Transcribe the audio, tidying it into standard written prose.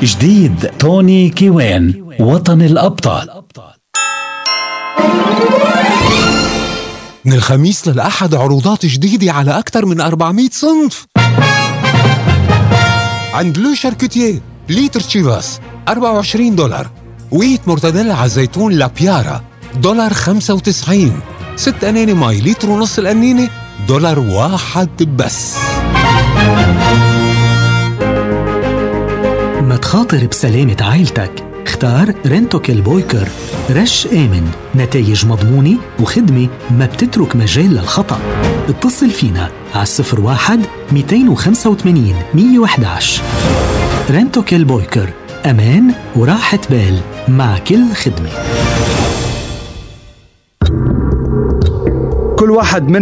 جديد توني كيوان، وطن الأبطال. من الخميس للأحد عروضات جديدة على أكثر من 400 صنف. عند لو شاركوتيه لتر تشيفاس $24، ويت مرتدل على الزيتون لابيارا $95، 6 أناني ماي لتر ونص القنينة $1 بس. ما تخاطر بسلامة عائلتك، اختار رنتوكل بويكر، رش آمن، نتائج مضمونة وخدمة ما بتترك مجال للخطأ. اتصل فينا على 01-285-111. رنتوكل بويكر، أمان وراحة بال مع كل خدمة. كل واحد من